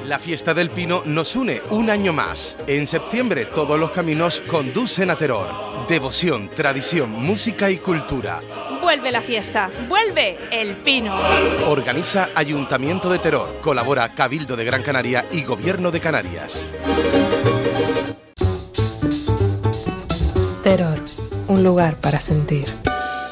La Fiesta del Pino nos une un año más. En septiembre todos los caminos conducen a Teror. Devoción, tradición, música y cultura. Vuelve la fiesta, vuelve el Pino. Organiza Ayuntamiento de Teror, colabora Cabildo de Gran Canaria y Gobierno de Canarias. Teror, un lugar para sentir.